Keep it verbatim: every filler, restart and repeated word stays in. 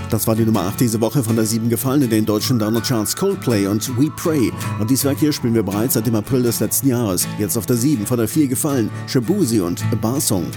Das war die Nummer acht diese Woche, von der sieben gefallen in den deutschen Download-Charts Coldplay und We Pray. Und dieses Werk hier spielen wir bereits seit dem April des letzten Jahres. Jetzt auf der sieben, von der vier gefallen Shaboozey und A Bar Song.